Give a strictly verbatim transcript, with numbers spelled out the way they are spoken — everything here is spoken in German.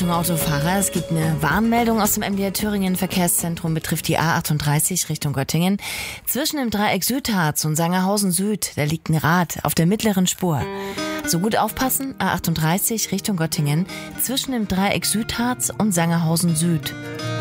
Achtung Autofahrer, es gibt eine Warnmeldung aus dem M D R Thüringen Verkehrszentrum, betrifft die A achtunddreißig Richtung Göttingen. Zwischen dem Dreieck Südharz und Sangerhausen Süd, da liegt ein Rad auf der mittleren Spur. So gut aufpassen, A achtunddreißig Richtung Göttingen, zwischen dem Dreieck Südharz und Sangerhausen Süd.